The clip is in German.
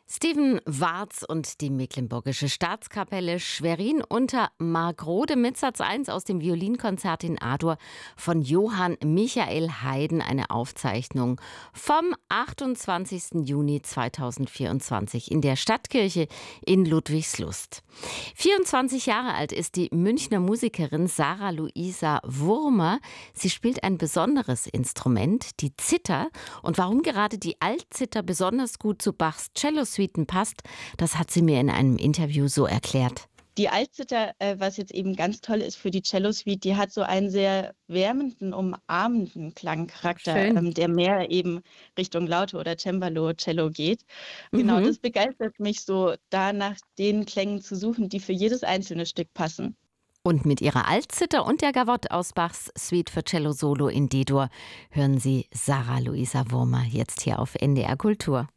Steven Warz und die Mecklenburgische Staatskapelle Schwerin unter Margrode mit Satz 1 aus dem Violinkonzert in A-Dur von Johann Michael Haydn, eine Aufzeichnung vom 28. Juni 2024 in der Stadtkirche in Ludwigslust. 24 Jahre alt ist die Münchner Musikerin Sarah Luisa Wurmer. Sie spielt ein besonderes Instrument, die Zither. Und warum gerade die Altzither besonders gut zu Bachs Cello-Suiten passt, das hat sie mir in einem Interview so erklärt. Die Altzither, was jetzt eben ganz toll ist für die Cello-Suite, die hat so einen sehr wärmenden, umarmenden Klangcharakter, Schön. der mehr eben Richtung Laute oder Cembalo, Cello geht. Genau, Mhm. das begeistert mich so, da nach den Klängen zu suchen, die für jedes einzelne Stück passen. Und mit ihrer Altzither und der Gavotte aus Bachs Suite für Cello Solo in D-Dur hören Sie Sarah Luisa Wurmer jetzt hier auf NDR Kultur.